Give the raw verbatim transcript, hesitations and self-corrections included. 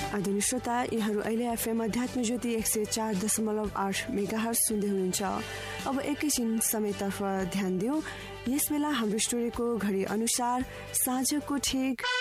आदरणीय श्रोता, यहाँहरू अहिले एफएम अध्यात्म ज्योति एक सय चार दशमलव आठ मेगाहर्ज सुन्दै हुनुहुन्छ। अब एकैछिन समयतर्फ ध्यान दिउँ। यस बेला हाम्रो स्टुडियोको घडी अनुसार साँझको ठिक